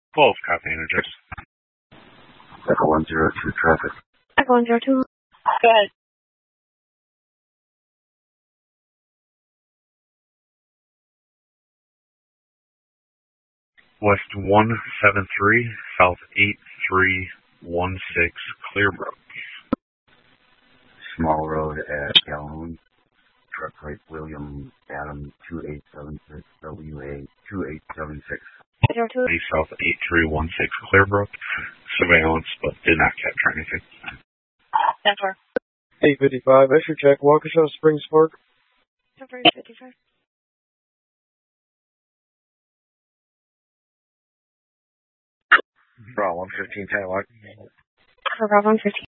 12, copy energized. Echo 102 traffic. Echo 102. Go ahead. West 173, South 8316, Clearbrook. Small road at Calhoun. Truck plate William Adam 2876 WA 2876. South 8316, Clearbrook. Surveillance, but did not capture anything. 10-4. 855, Escher check, Waukesha Springs Park. 55. Bravo 115, 10 Watt. For Bravo 115.